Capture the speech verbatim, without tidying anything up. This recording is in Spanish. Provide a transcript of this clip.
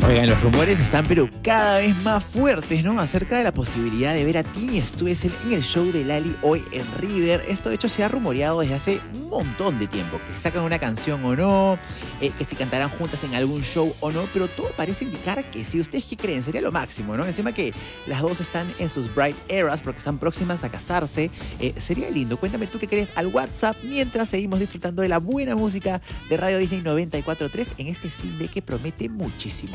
Oigan, los rumores están pero cada vez más fuertes, ¿no? Acerca de la posibilidad de ver a Tini Stoessel en el show de Lali hoy en River. Esto de hecho se ha rumoreado desde hace un montón de tiempo, que si sacan una canción o no, eh, que si cantarán juntas en algún show o no, pero todo parece indicar que sí. ¿Ustedes qué creen? Sería lo máximo, ¿no? Encima que las dos están en sus bright eras porque están próximas a casarse. Eh, sería lindo. Cuéntame tú qué crees al WhatsApp mientras seguimos disfrutando de la buena música de Radio Disney noventa y cuatro punto tres en este fin de que promete muchísimo.